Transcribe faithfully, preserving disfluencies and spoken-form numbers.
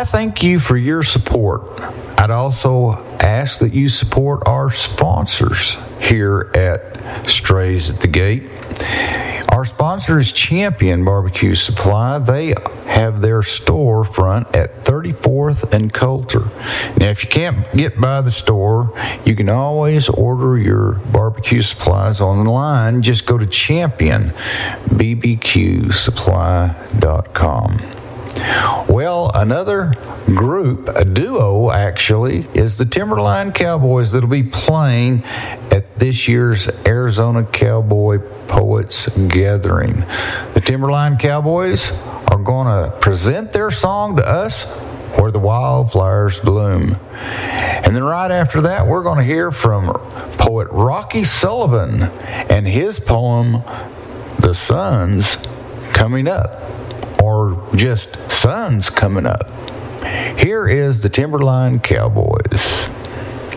I thank you for your support. I'd also ask that you support our sponsors here at Strays at the Gate. Our sponsor is Champion Barbecue Supply. They have their storefront at thirty-fourth and Coulter. Now, if you can't get by the store, you can always order your barbecue supplies online. Just go to champion b b q supply dot com. Well, another group, a duo actually, is the Timberline Cowboys that'll be playing at this year's Arizona Cowboy Poets Gathering. The Timberline Cowboys are going to present their song to us, Where the Wildflowers Bloom. And then right after that, we're going to hear from poet Rocky Sullivan and his poem, The Sun's Coming Up, or just Sun's Coming Up. Here is the Timberline Cowboys.